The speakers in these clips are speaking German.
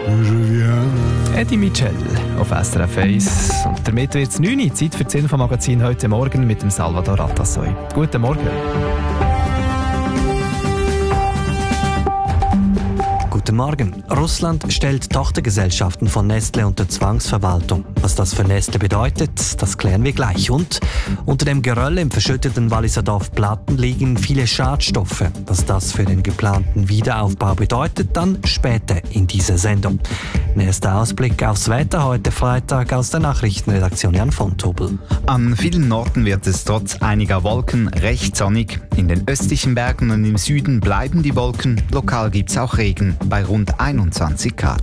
Eddie Mitchell auf SRF 1. Und damit wird es 9 Uhr, Zeit für das Infomagazin heute Morgen mit dem Salvador Atassoy. Guten Morgen. Guten Morgen. Russland stellt Tochtergesellschaften von Nestlé unter Zwangsverwaltung. Was das für Nestlé bedeutet, das klären wir gleich. Und unter dem Geröll im verschütteten Walliser Dorf Platten liegen viele Schadstoffe. Was das für den geplanten Wiederaufbau bedeutet, dann später in dieser Sendung. Ein erster Ausblick aufs Wetter heute Freitag aus der Nachrichtenredaktion Jan von Tobel. An vielen Orten wird es trotz einiger Wolken recht sonnig. In den östlichen Bergen und im Süden bleiben die Wolken. Lokal gibt es auch Regen bei rund 21 Grad.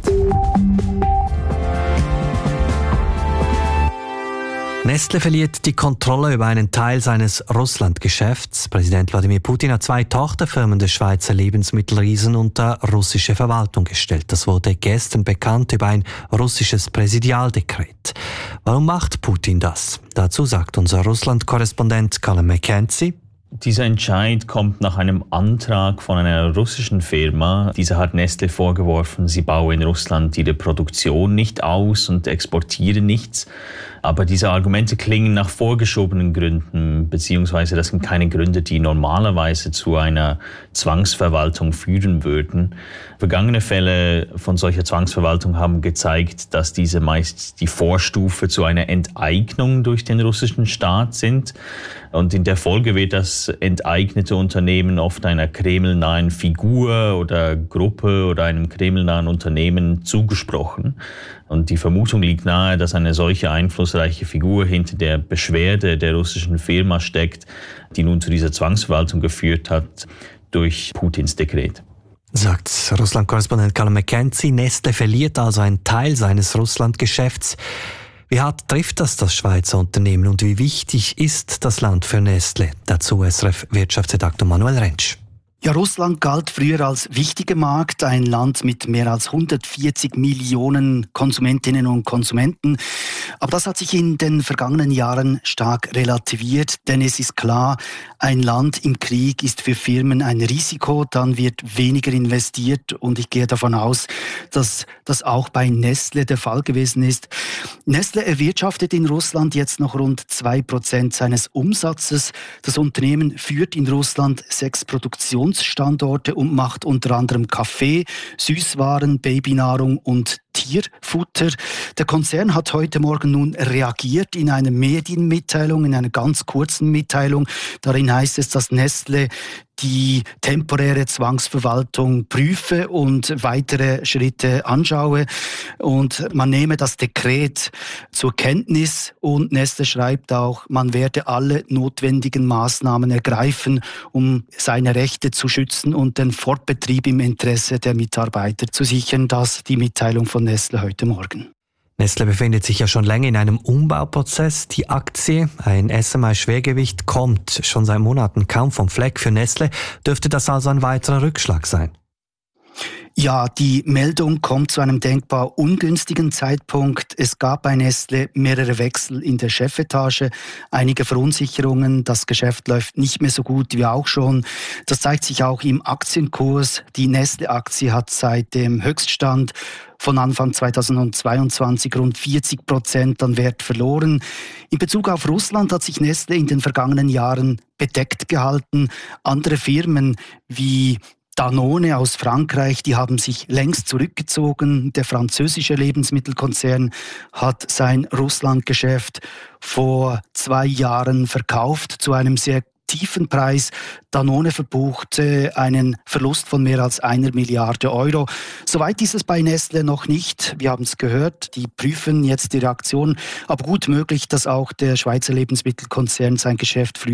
Nestlé verliert die Kontrolle über einen Teil seines Russlandgeschäfts. Präsident Wladimir Putin hat 2 Tochterfirmen des Schweizer Lebensmittelriesen unter russische Verwaltung gestellt. Das wurde gestern bekannt über ein russisches Präsidialdekret. Warum macht Putin das? Dazu sagt unser Russland-Korrespondent Colin McKenzie. Dieser Entscheid kommt nach einem Antrag von einer russischen Firma. Diese hat Nestlé vorgeworfen, sie baue in Russland ihre Produktion nicht aus und exportiere nichts. Aber diese Argumente klingen nach vorgeschobenen Gründen, beziehungsweise das sind keine Gründe, die normalerweise zu einer Zwangsverwaltung führen würden. Vergangene Fälle von solcher Zwangsverwaltung haben gezeigt, dass diese meist die Vorstufe zu einer Enteignung durch den russischen Staat sind. Und in der Folge wird das enteignete Unternehmen oft einer kremlnahen Figur oder Gruppe oder einem kremlnahen Unternehmen zugesprochen. Und die Vermutung liegt nahe, dass eine solche einflussreiche Figur hinter der Beschwerde der russischen Firma steckt, die nun zu dieser Zwangsverwaltung geführt hat durch Putins Dekret. Sagt Russland-Korrespondent Colin McKenzie. Nestlé verliert also einen Teil seines Russlandgeschäfts. Wie hart trifft das Schweizer Unternehmen und wie wichtig ist das Land für Nestlé? Dazu SRF-Wirtschaftsredaktor Manuel Rentsch. Ja, Russland galt früher als wichtiger Markt, ein Land mit mehr als 140 Millionen Konsumentinnen und Konsumenten. Aber das hat sich in den vergangenen Jahren stark relativiert, denn es ist klar, ein Land im Krieg ist für Firmen ein Risiko, dann wird weniger investiert und ich gehe davon aus, dass das auch bei Nestlé der Fall gewesen ist. Nestlé erwirtschaftet in Russland jetzt noch rund 2% seines Umsatzes. Das Unternehmen führt in Russland 6 Produktionsstandorte und macht unter anderem Kaffee, Süßwaren, Babynahrung und Tierfutter. Der Konzern hat heute Morgen nun reagiert in einer Medienmitteilung, in einer ganz kurzen Mitteilung. Darin heißt es, dass Nestlé die temporäre Zwangsverwaltung prüfe und weitere Schritte anschaue. Und man nehme das Dekret zur Kenntnis und Nestlé schreibt auch, man werde alle notwendigen Maßnahmen ergreifen, um seine Rechte zu schützen und den Fortbetrieb im Interesse der Mitarbeiter zu sichern. Das die Mitteilung von Nestlé heute Morgen. Nestlé befindet sich ja schon länger in einem Umbauprozess. Die Aktie, ein SMI-Schwergewicht, kommt schon seit Monaten kaum vom Fleck. Für Nestlé dürfte das also ein weiterer Rückschlag sein. Ja, die Meldung kommt zu einem denkbar ungünstigen Zeitpunkt. Es gab bei Nestlé mehrere Wechsel in der Chefetage, einige Verunsicherungen. Das Geschäft läuft nicht mehr so gut wie auch schon. Das zeigt sich auch im Aktienkurs. Die Nestlé-Aktie hat seit dem Höchststand von Anfang 2022 rund 40% an Wert verloren. In Bezug auf Russland hat sich Nestlé in den vergangenen Jahren bedeckt gehalten. Andere Firmen wie Danone aus Frankreich, die haben sich längst zurückgezogen. Der französische Lebensmittelkonzern hat sein Russlandgeschäft vor 2 Jahren verkauft zu einem sehr tiefen Preis. Danone verbuchte einen Verlust von mehr als 1 Milliarde Euro. Soweit ist es bei Nestlé noch nicht. Wir haben es gehört, die prüfen jetzt die Reaktion. Aber gut möglich, dass auch der Schweizer Lebensmittelkonzern sein Geschäft